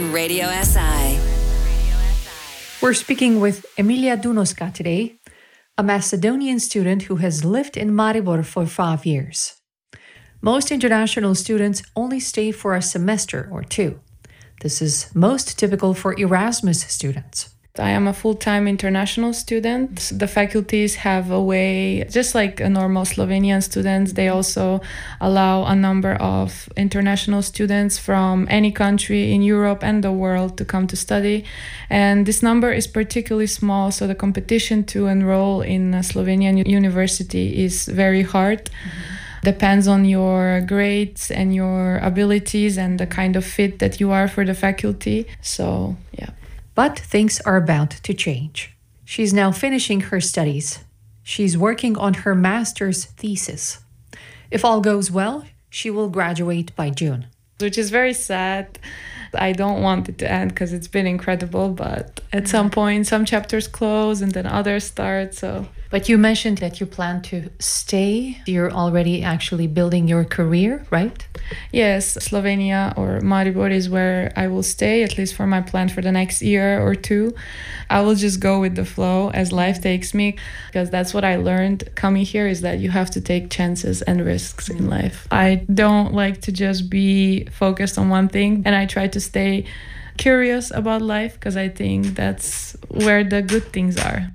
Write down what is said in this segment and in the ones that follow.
on Radio SI. We're speaking with Emilia Dunoska today, a Macedonian student who has lived in Maribor for 5 years. Most international students only stay for a semester or two. This is most typical for Erasmus students. I am a full-time international student. The faculties have a way, just like a normal Slovenian students, they also allow a number of international students from any country in Europe and the world to come to study. And this number is particularly small, so the competition to enroll in a Slovenian university is very hard. Mm-hmm. Depends on your grades and your abilities and the kind of fit that you are for the faculty. So, yeah. But things are about to change. She's now finishing her studies. She's working on her master's thesis. If all goes well, she will graduate by June. Which is very sad. I don't want it to end because it's been incredible, but at some point, some chapters close and then others start, so... But you mentioned that you plan to stay. You're already actually building your career, right? Yes, Slovenia or Maribor is where I will stay, at least for my plan for the next year or two. I will just go with the flow as life takes me, because that's what I learned coming here, is that you have to take chances and risks in life. I don't like to just be focused on one thing, and I try to stay curious about life because I think that's where the good things are.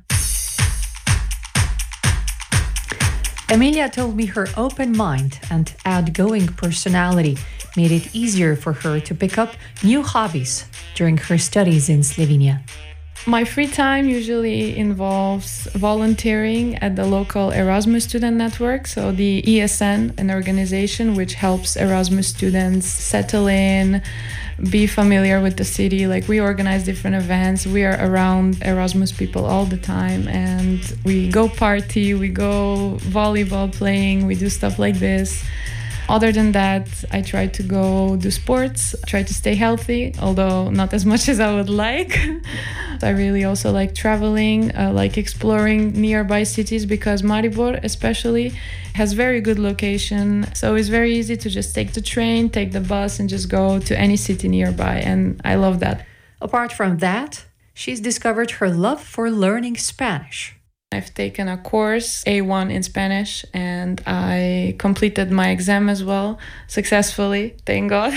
Emilia told me her open mind and outgoing personality made it easier for her to pick up new hobbies during her studies in Slovenia. My free time usually involves volunteering at the local Erasmus student network, so the ESN, an organization which helps Erasmus students settle in, be familiar with the city. Like, we organize different events. We are around Erasmus people all the time, and we go party, we go volleyball playing, we do stuff like this. Other than that, I try to go do sports, try to stay healthy, although not as much as I would like. I really also like traveling, like exploring nearby cities, because Maribor especially has very good location. So it's very easy to just take the train, take the bus, and just go to any city nearby. And I love that. Apart from that, she's discovered her love for learning Spanish. I've taken a course, A1 in Spanish, and I completed my exam as well, successfully, thank God.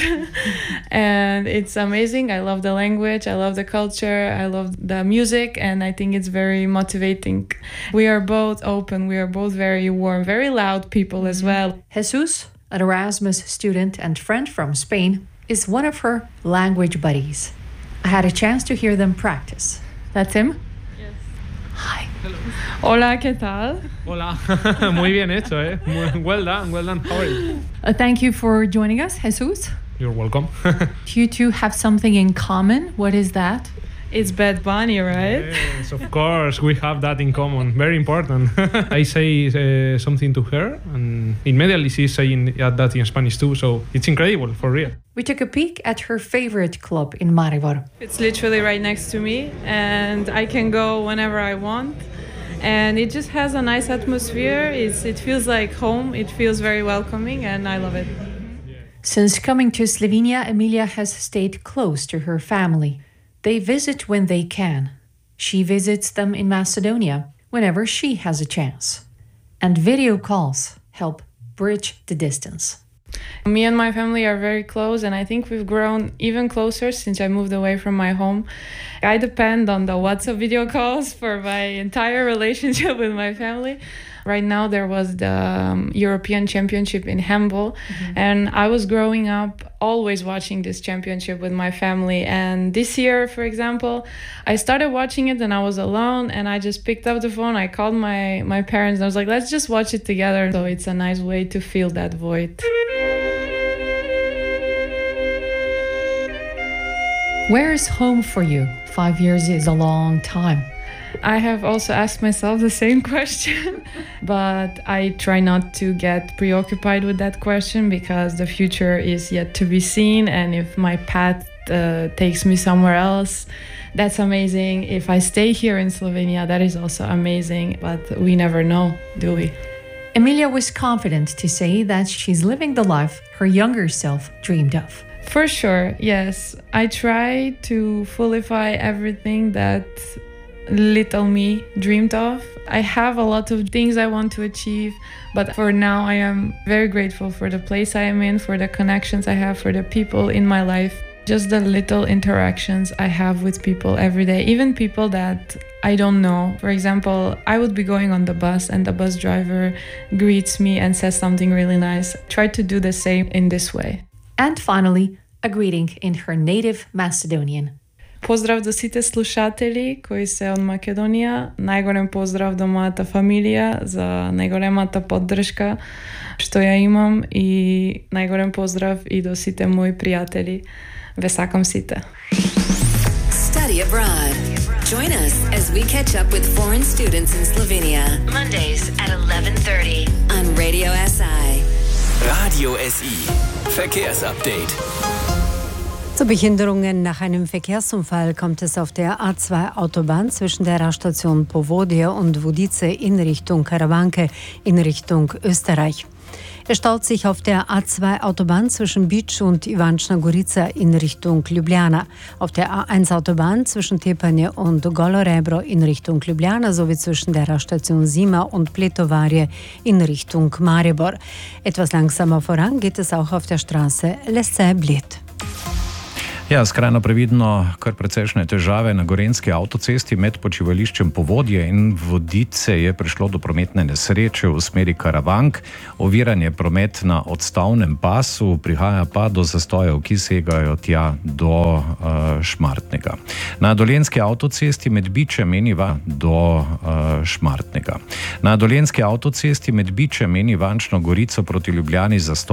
And it's amazing. I love the language, I love the culture, I love the music, and I think it's very motivating. We are both open, we are both very warm, very loud people as well. Jesus, an Erasmus student and friend from Spain, is one of her language buddies. I had a chance to hear them practice. That's him? Hi. Hello. Hola, ¿qué tal? Hola. Muy bien hecho, eh? Well done, well done. How are you? Thank you for joining us, Jesus. You're welcome. You two have something in common. What is that? It's Bad Bunny, right? Yes, of course, we have that in common. Very important. I say something to her, and immediately she's saying that in Spanish too, so it's incredible, for real. We took a peek at her favorite club in Maribor. It's literally right next to me, and I can go whenever I want. And it just has a nice atmosphere. It feels like home. It feels very welcoming, and I love it. Since coming to Slovenia, Emilia has stayed close to her family. They visit when they can. She visits them in Macedonia whenever she has a chance. And video calls help bridge the distance. Me and my family are very close, and I think we've grown even closer since I moved away from my home. I depend on the WhatsApp video calls for my entire relationship with my family. Right now there was the European Championship in handball, and I was growing up always watching this championship with my family. And this year, for example, I started watching it and I was alone, and I just picked up the phone, I called my parents, and I was like, let's just watch it together. So it's a nice way to fill that void. Where is home for you? 5 years is a long time. I have also asked myself the same question, but I try not to get preoccupied with that question because the future is yet to be seen. And if my path takes me somewhere else, that's amazing. If I stay here in Slovenia, that is also amazing, but we never know, do we? Emilia was confident to say that she's living the life her younger self dreamed of. For sure, yes. I try to fullify everything that little me dreamed of. I have a lot of things I want to achieve, but for now I am very grateful for the place I am in, for the connections I have, for the people in my life. Just the little interactions I have with people every day, even people that I don't know. For example, I would be going on the bus and the bus driver greets me and says something really nice. Try to do the same in this way. And finally, a greeting in her native Macedonian. Pozdrav do sите slušatelji koji se od Makedonija. Najgorem pozdrav do moята familija za najgoремата поддршка što ja imam i najgorem pozdrav i do site moji prijatelji. Vesakam site. Study abroad. Join us as we catch up with foreign students in Slovenia. Mondays at 11:30 on Radio SI. Radio SI. Verkehrsupdate. Zu Behinderungen nach einem Verkehrsunfall kommt es auf der A2-Autobahn zwischen der Raststation Povodje und Vodice in Richtung Karavanke in Richtung Österreich. Es staut sich auf der A2-Autobahn zwischen Bič und Ivančna Gorica in Richtung Ljubljana, auf der A1-Autobahn zwischen Tepanje und Golorebro in Richtung Ljubljana sowie zwischen der Raststation Zima und Pletovarje in Richtung Maribor. Etwas langsamer voran geht es auch auf der Straße Lesse-Bled. Ja, skrajno previdno, kar precejšnje težave na gorenjski avtocesti med počivališčem Povodje in Vodice je prišlo do prometne nesreče v smeri Karavank. Oviran je promet na odstavnem pasu, prihaja pa do zastojev, ki segajo tja do Šmartnega. Na dolenjski avtocesti med Bičem in do Šmartnega. Na dolenjski avtocesti med Bičem in Ivančno Gorico proti Ljubljani zastoj